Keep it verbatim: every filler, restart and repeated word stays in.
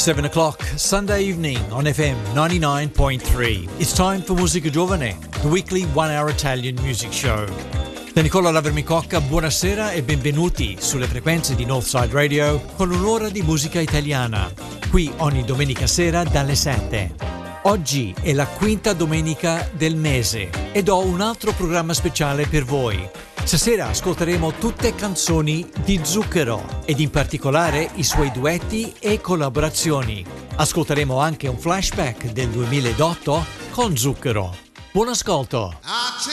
seven o'clock Sunday evening on F M ninety-nine point three. It's time for Musica Giovane, the weekly one-hour Italian music show. Da Nicola Lavermicocca, buonasera e benvenuti sulle frequenze di Northside Radio con un'ora di musica italiana, qui ogni domenica sera dalle sette. Oggi è la quinta domenica del mese ed ho un altro programma speciale per voi. Stasera ascolteremo tutte canzoni di Zucchero ed in particolare i suoi duetti e collaborazioni. Ascolteremo anche un flashback del duemilaotto con Zucchero. Buon ascolto!